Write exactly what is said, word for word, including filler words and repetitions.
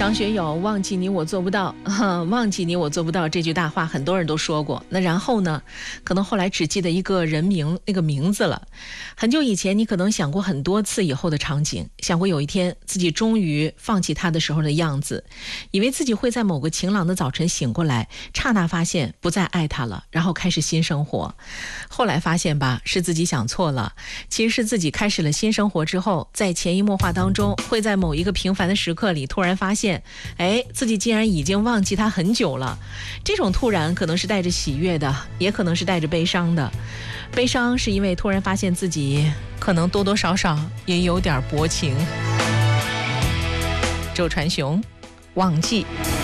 张学友忘记你我做不到，忘记你我做不到这句大话很多人都说过，那然后呢，可能后来只记得一个人名，那个名字了。很久以前你可能想过很多次以后的场景，想过有一天自己终于放弃他的时候的样子，以为自己会在某个晴朗的早晨醒过来，刹那发现不再爱他了，然后开始新生活。后来发现吧，是自己想错了，其实是自己开始了新生活之后，在潜移默化当中，会在某一个平凡的时刻里突然发现，哎，自己竟然已经忘记他很久了。这种突然可能是带着喜悦的，也可能是带着悲伤的。悲伤是因为突然发现自己可能多多少少也有点薄情。周传雄，忘记。